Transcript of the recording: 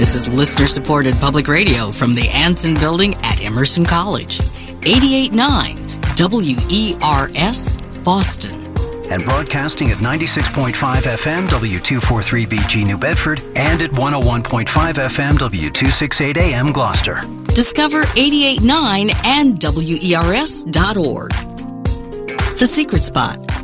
This is listener-supported public radio from the Anson Building at Emerson College. 88.9 WERS, Boston. And broadcasting at 96.5 FM W243BG New Bedford and at 101.5 FM W268 AM Gloucester. Discover 88.9 and WERS.org. The Secret Spot,